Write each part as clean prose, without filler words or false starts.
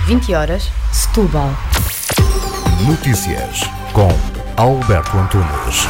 20h, Setúbal. Notícias com Alberto Antunes.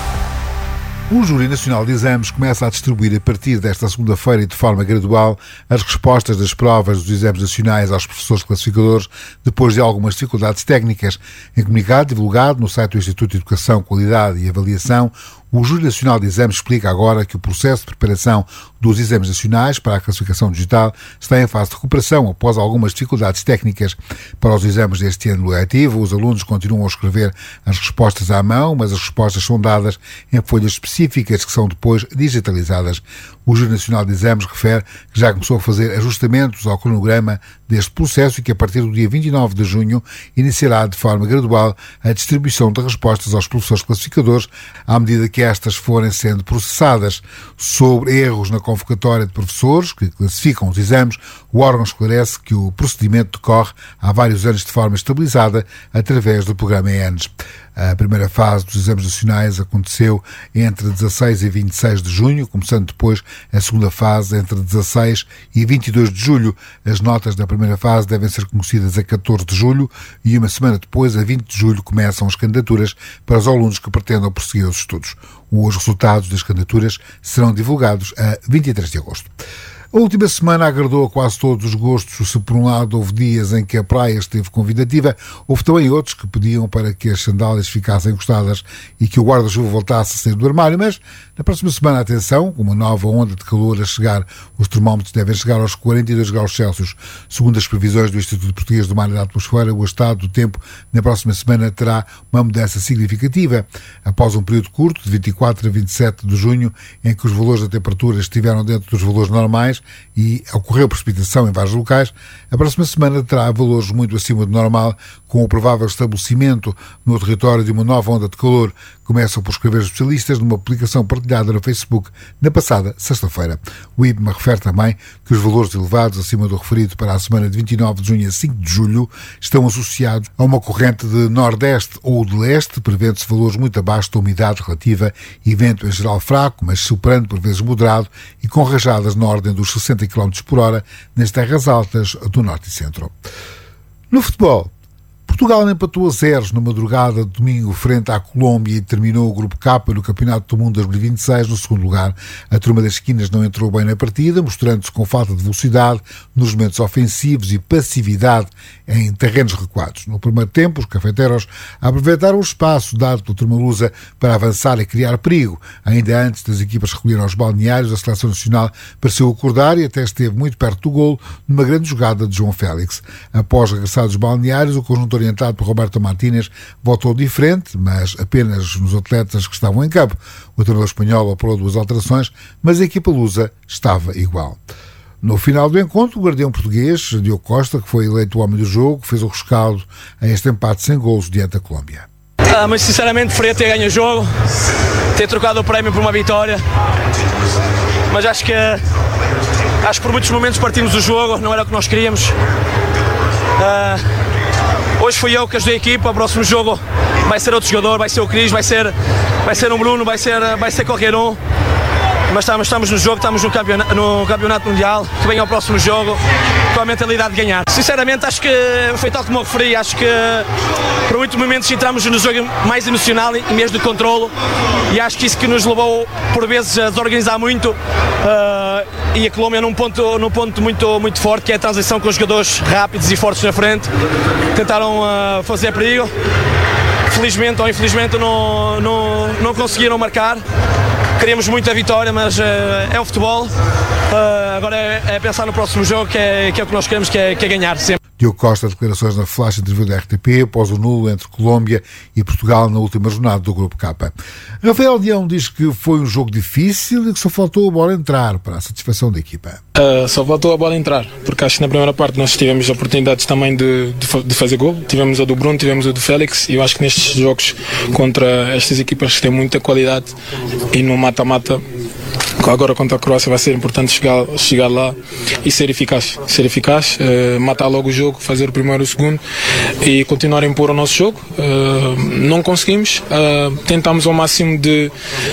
O Júri Nacional de Exames começa a distribuir a partir desta segunda-feira e de forma gradual as respostas das provas dos exames nacionais aos professores classificadores depois de algumas dificuldades técnicas. Em comunicado divulgado no site do Instituto de Educação, Qualidade e Avaliação, o Júri Nacional de Exames explica agora que o processo de preparação dos exames nacionais para a classificação digital está em fase de recuperação após algumas dificuldades técnicas. Para os exames deste ano letivo, os alunos continuam a escrever as respostas à mão, mas as respostas são dadas em folhas específicas que são depois digitalizadas. O Júri Nacional de Exames refere que já começou a fazer ajustamentos ao cronograma deste processo e que a partir do dia 29 de junho iniciará de forma gradual a distribuição de respostas aos professores classificadores à medida que estas forem sendo processadas. Sobre erros na convocatória de professores que classificam os exames, o órgão esclarece que o procedimento decorre há vários anos de forma estabilizada através do programa ENES. A primeira fase dos exames nacionais aconteceu entre 16 e 26 de junho, começando depois a segunda fase entre 16 e 22 de julho. As notas da primeira fase devem ser conhecidas a 14 de julho e uma semana depois, a 20 de julho, começam as candidaturas para os alunos que pretendam prosseguir os estudos. Os resultados das candidaturas serão divulgados a 23 de agosto. A última semana agradou a quase todos os gostos. Se por um lado houve dias em que a praia esteve convidativa, houve também outros que pediam para que as sandálias ficassem encostadas e que o guarda-chuva voltasse a sair do armário, mas na próxima semana, atenção, com uma nova onda de calor a chegar, os termómetros devem chegar aos 42 graus Celsius. Segundo as previsões do Instituto Português do Mar e da Atmosfera, o estado do tempo na próxima semana terá uma mudança significativa. Após um período curto, de 24 a 27 de junho, em que os valores da temperatura estiveram dentro dos valores normais e ocorreu precipitação em vários locais, a próxima semana terá valores muito acima do normal, com o provável estabelecimento no território de uma nova onda de calor. Começam por escrever os especialistas numa publicação partilhada no Facebook na passada sexta-feira. O IPMA refere também que os valores elevados acima do referido para a semana de 29 de junho a 5 de julho estão associados a uma corrente de nordeste ou de leste, prevendo-se valores muito abaixo da umidade relativa e vento em geral fraco, mas soprando por vezes moderado e com rajadas na ordem dos 60 km por hora nas terras altas do norte e centro. No futebol, Portugal empatou a 0 na madrugada de domingo frente à Colômbia e terminou o Grupo K no Campeonato do Mundo 2026 no segundo lugar. A turma das esquinas não entrou bem na partida, mostrando-se com falta de velocidade nos momentos ofensivos e passividade em terrenos recuados. No primeiro tempo, os cafeteros aproveitaram o espaço dado pela turma lusa para avançar e criar perigo. Ainda antes das equipas recolherem aos balneários, a Seleção Nacional pareceu acordar e até esteve muito perto do golo numa grande jogada de João Félix. Após regressar dos balneários, o conjunto orientado por Roberto Martínez voltou diferente, mas apenas nos atletas que estavam em campo. O treinador espanhol operou 2 alterações, mas a equipa lusa estava igual. No final do encontro, o guardião português, Diogo Costa, que foi eleito o homem do jogo, fez o rescaldo a este empate sem golos diante da Colômbia. Mas sinceramente preferia ter ganho o jogo, ter trocado o prémio por uma vitória, mas acho que por muitos momentos partimos do jogo, não era o que nós queríamos. Hoje fui eu que ajudei a equipa, o próximo jogo vai ser outro jogador, vai ser o Cris, vai ser um Bruno, vai ser qualquer um. Mas estamos no jogo, estamos no campeonato mundial, que vem ao próximo jogo com a mentalidade de ganhar. Sinceramente acho que foi tal como eu referi, acho que por muitos momentos entramos no jogo mais emocional e mesmo de controlo, e acho que isso que nos levou por vezes a desorganizar muito, e a Colômbia num ponto muito forte, que é a transição com os jogadores rápidos e fortes na frente, tentaram fazer perigo, felizmente ou infelizmente não conseguiram marcar. Queríamos muito a vitória, mas é o futebol. Agora é pensar no próximo jogo, que é o que nós queremos, que é ganhar sempre. Diogo Costa, declarações na flash interview da RTP após o nulo entre Colômbia e Portugal na última jornada do Grupo K. Rafael Leão diz que foi um jogo difícil e que só faltou a bola entrar para a satisfação da equipa. Só faltou a bola entrar, porque acho que na primeira parte nós tivemos oportunidades também de fazer gol. Tivemos a do Bruno, tivemos a do Félix, e eu acho que nestes jogos contra estas equipas que têm muita qualidade e no mata-mata Agora contra a Croácia vai ser importante chegar lá e ser eficaz, matar logo o jogo, fazer o primeiro e o segundo e continuar a impor o nosso jogo. Não conseguimos, tentamos ao máximo de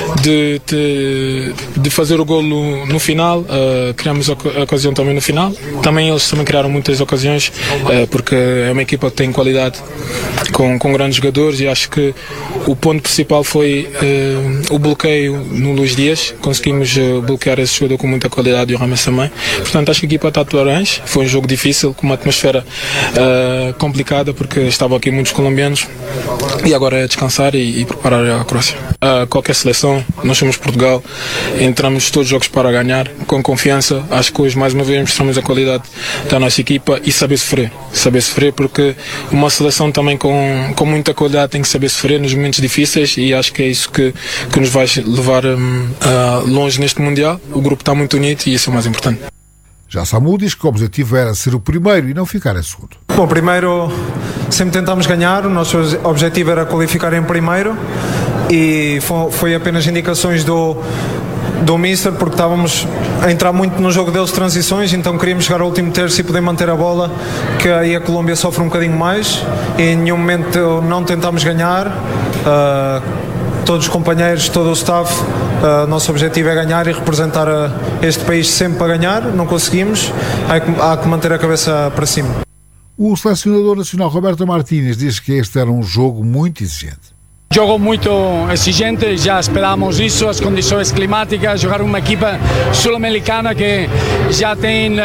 fazer o golo no final, criamos a ocasião também no final. Também eles criaram muitas ocasiões, porque é uma equipa que tem qualidade, com grandes jogadores, e acho que o ponto principal foi o bloqueio no Luís Dias. Conseguimos bloquear esse jogador com muita qualidade e o Rames também. Portanto, acho que a equipa está de parabéns. Foi um jogo difícil, com uma atmosfera complicada, porque estavam aqui muitos colombianos, e agora é descansar e preparar a Croácia. Qualquer seleção, nós somos Portugal, entramos todos os jogos para ganhar, com confiança. Acho que hoje mais uma vez mostramos a qualidade da nossa equipa e saber sofrer, porque uma seleção também com muita qualidade tem que saber sofrer nos momentos difíceis, e acho que é isso que nos vai levar longe neste Mundial. O grupo está muito unido e isso é o mais importante. Já Samu diz que o objetivo era ser o primeiro e não ficar em segundo. Bom, primeiro sempre tentámos ganhar, o nosso objetivo era qualificar em primeiro, e foi apenas indicações do Mister, porque estávamos a entrar muito no jogo deles de transições, então queríamos chegar ao último terço e poder manter a bola, que aí a Colômbia sofre um bocadinho mais, e em nenhum momento não tentámos ganhar. Todos os companheiros, todo o staff, nosso objetivo é ganhar e representar este país sempre para ganhar. Não conseguimos, há que manter a cabeça para cima. O selecionador nacional Roberto Martínez diz que este era um jogo muito exigente. Jogo muito exigente, já esperávamos isso, as condições climáticas, jogar uma equipa sul-americana que já tem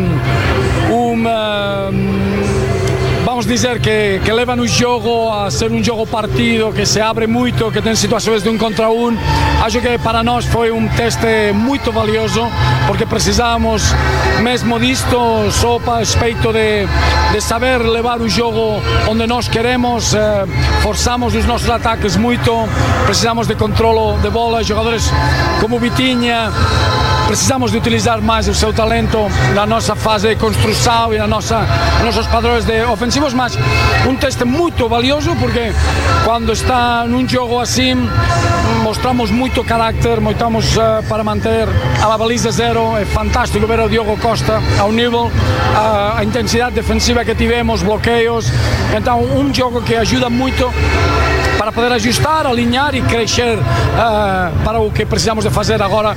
vamos dizer que leva no jogo a ser um jogo partido, que se abre muito, que tem situações de 1 contra 1. Acho que para nós foi um teste muito valioso, porque precisávamos mesmo disto, só para respeito de saber levar o jogo onde nós queremos. Forçamos os nossos ataques muito, precisamos de controlo de bola, jogadores como Vitinha. Precisamos de utilizar mais o seu talento na nossa fase de construção e nos nossos padrões ofensivos, mas um teste muito valioso, porque quando está num jogo assim, mostramos muito carácter, mostramos para manter a baliza zero. É fantástico ver o Diogo Costa ao nível, a intensidade defensiva que tivemos, bloqueios. Então, um jogo que ajuda muito para poder ajustar, alinhar e crescer para o que precisamos de fazer agora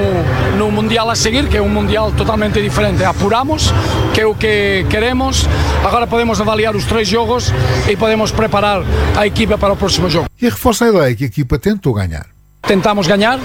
no Mundial a seguir, que é um Mundial totalmente diferente. Apuramos, que é o que queremos, agora podemos avaliar os 3 jogos e podemos preparar a equipa para o próximo jogo. E reforça a ideia que a equipa tentou ganhar. Tentamos ganhar,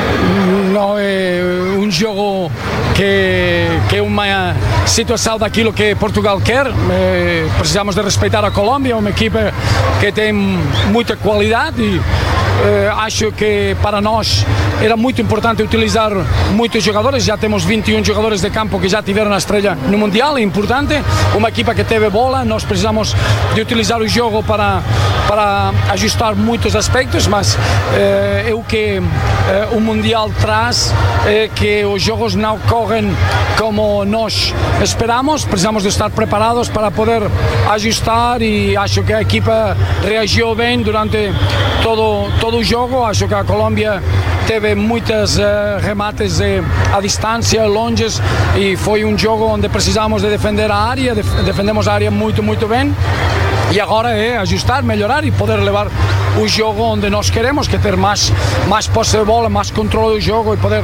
não é um jogo que é uma situação daquilo que Portugal quer. Precisamos de respeitar a Colômbia, uma equipa que tem muita qualidade, e acho que para nós era muito importante utilizar muitos jogadores. Já temos 21 jogadores de campo que já tiveram a estreia no Mundial, é importante. Uma equipa que teve bola, nós precisamos de utilizar o jogo para ajustar muitos aspectos, mas é o que o Mundial traz, que os jogos não correm como nós esperamos. Precisamos de estar preparados para poder ajustar, e acho que a equipa reagiu bem durante todo o jogo. Acho que a Colômbia teve muitos remates à distância, longes, e foi um jogo onde precisamos de defender a área. Defendemos a área muito bem. E agora é ajustar, melhorar e poder levar o jogo onde nós queremos, que é ter mais posse de bola, mais controle do jogo, e poder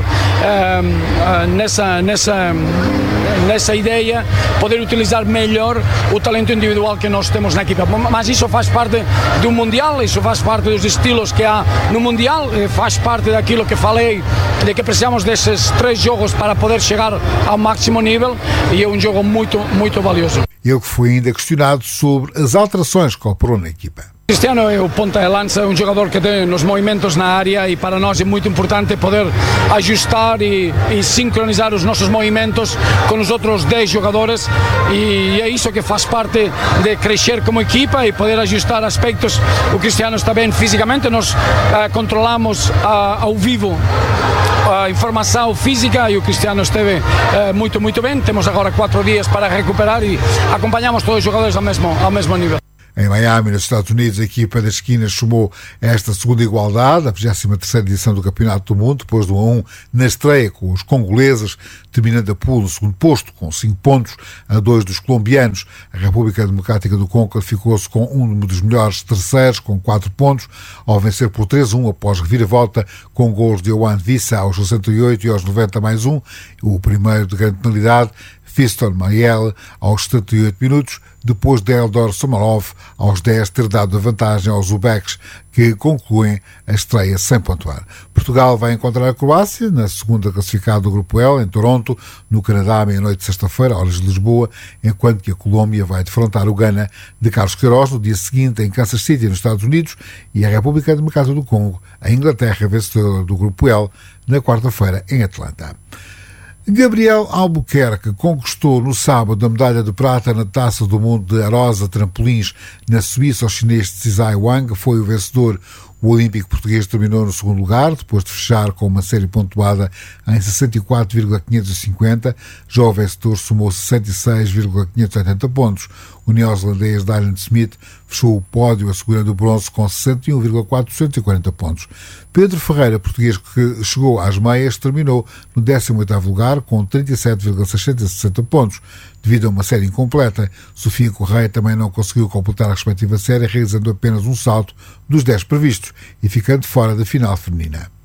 nessa ideia poder utilizar melhor o talento individual que nós temos na equipa. Mas isso faz parte do Mundial, isso faz parte dos estilos que há no Mundial, faz parte daquilo que falei, de que precisamos desses 3 jogos para poder chegar ao máximo nível, e é um jogo muito valioso. Ele que foi ainda questionado sobre as alterações que operou na equipa. Cristiano é o ponta de lança, um jogador que tem os movimentos na área, e para nós é muito importante poder ajustar e sincronizar os nossos movimentos com os outros 10 jogadores, e é isso que faz parte de crescer como equipa e poder ajustar aspectos. O Cristiano está bem fisicamente, nós controlamos ao vivo a informação física, e o Cristiano esteve muito bem. Temos agora 4 dias para recuperar e acompanhamos todos os jogadores ao mesmo nível. Em Miami, nos Estados Unidos, a equipa das esquinas somou esta segunda igualdade, a 23ª edição do Campeonato do Mundo, depois do 1-1 na estreia com os congoleses, terminando a pool no segundo posto, com 5 pontos a 2 dos colombianos. A República Democrática do Congo ficou-se com um dos melhores terceiros, com 4 pontos, ao vencer por 3-1 após reviravolta, com gols de Yohan Wissa aos 68 e aos 90 mais um, o primeiro de grande penalidade, Fiston Mayele aos 78 minutos, depois de Eldor Somalov aos 10 ter dado a vantagem aos Uzbeks, que concluem a estreia sem pontuar. Portugal vai encontrar a Croácia na segunda classificada do Grupo L, em Toronto, no Canadá, à meia-noite de sexta-feira, horas de Lisboa, enquanto que a Colômbia vai defrontar o Ghana de Carlos Queiroz no dia seguinte em Kansas City, nos Estados Unidos, e a República Democrática do Congo, a Inglaterra, vencedora do Grupo L, na quarta-feira em Atlanta. Gabriel Albuquerque conquistou no sábado a medalha de prata na Taça do Mundo de Arosa Trampolins na Suíça ao chinês Tsai Wang. Foi o vencedor. O olímpico português terminou no segundo lugar, depois de fechar com uma série pontuada em 64,550. Já o vencedor somou 66,580 pontos. O neozelandês Dylan Smith fechou o pódio assegurando o bronze com 61,440 pontos. Pedro Ferreira, português que chegou às meias, terminou no 18º lugar com 37,660 pontos. Devido a uma série incompleta, Sofia Correia também não conseguiu completar a respectiva série, realizando apenas um salto dos 10 previstos e ficando fora da final feminina.